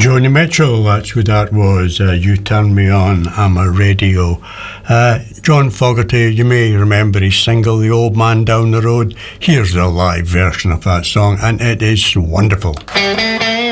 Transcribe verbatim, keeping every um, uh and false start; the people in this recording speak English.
Joni Mitchell, that's what that was. Uh, you Turn Me On, I'm a Radio. Uh, John Fogerty, you may remember his single, The Old Man Down the Road. Here's the live version of that song, and it is wonderful.